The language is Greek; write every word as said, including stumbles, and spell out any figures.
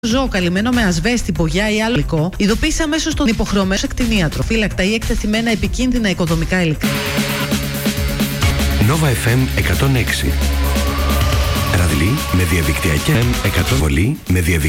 ζώο καλυμμένο με ασβέστη, πογιά ή άλλο υλικό, ειδοποίησε αμέσως τον υποχρεωμένο κτηνίατρο, φύλακτα ή εκτεθειμένα επικίνδυνα οικοδομικά υλικά. Nova εφ εμ εκατόν έξι. Ραδλή με διαδικτυακή εκατό βολή με διαδικτυακή.